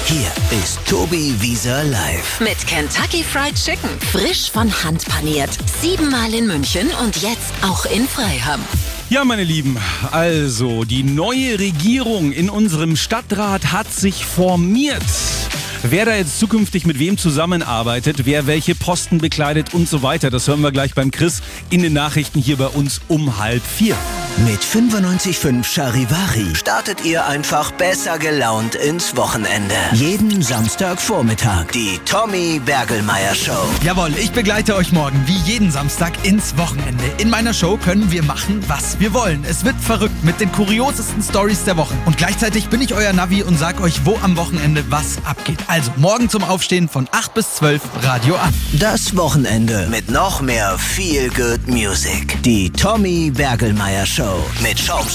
Hier ist Tobi Wieser live. Mit Kentucky Fried Chicken. Frisch von Hand paniert. 7-mal in München und jetzt auch in Freiham. Ja, meine Lieben, also die neue Regierung in unserem Stadtrat hat sich formiert. Wer da jetzt zukünftig mit wem zusammenarbeitet, wer welche Posten bekleidet und so weiter, das hören wir gleich beim Chris in den Nachrichten hier bei uns um 3:30. Mit 95.5 Charivari startet ihr einfach besser gelaunt ins Wochenende. Jeden Samstagvormittag die Tommy Bergelmeier Show. Jawohl, ich begleite euch morgen wie jeden Samstag ins Wochenende. In meiner Show können wir machen, was wir wollen. Es wird verrückt mit den kuriosesten Stories der Woche. Und gleichzeitig bin ich euer Navi und sag euch, wo am Wochenende was abgeht. Also morgen zum Aufstehen von 8 bis 12 Radio an. Das Wochenende mit noch mehr Feel Good Music. Die Tommy Bergelmeier Show mit Schaum